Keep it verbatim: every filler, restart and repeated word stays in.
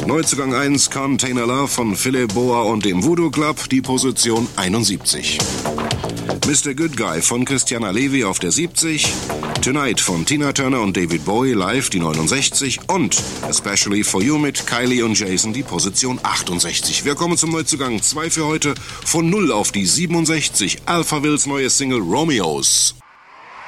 Neuzugang eins, Container Love von Philipp Boa und dem Voodoo Club, die Position einundsiebzig. Mister Good Guy von Christiana Levy auf der siebzig. Tonight von Tina Turner und David Bowie live die neunundsechzig. Und Especially for You mit Kylie und Jason die Position achtundsechzig. Wir kommen zum Neuzugang zwei für heute. Von null auf die siebenundsechzig. Alphavilles neue Single Romeos.